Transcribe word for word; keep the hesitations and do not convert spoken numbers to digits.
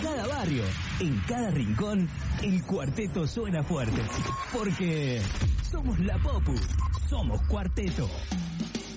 cada barrio, en cada rincón, el cuarteto suena fuerte. Porque somos la Popu, somos Cuarteto.